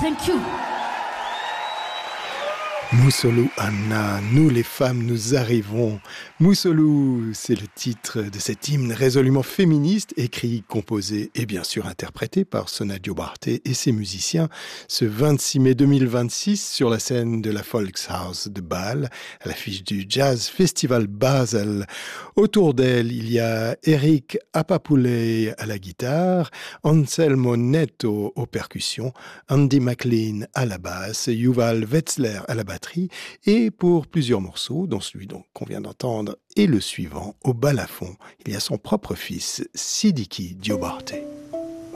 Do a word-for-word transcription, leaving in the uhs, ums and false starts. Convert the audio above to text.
Thank you. Moussolou Anna, nous les femmes, nous arrivons. Moussolou, c'est le titre de cet hymne résolument féministe, écrit, composé et bien sûr interprété par Sona Diobarte et ses musiciens ce vingt-six mai deux mille vingt-six sur la scène de la Volkshaus de Bâle, à l'affiche du Jazz Festival Basel. Autour d'elle, il y a Eric Apapoulé à la guitare, Anselmo Neto aux percussions, Andy McLean à la basse, Yuval Wetzler à la batterie, et pour plusieurs morceaux, dont celui donc qu'on vient d'entendre et le suivant, au balafon, il y a son propre fils, Sidiki Diobarte.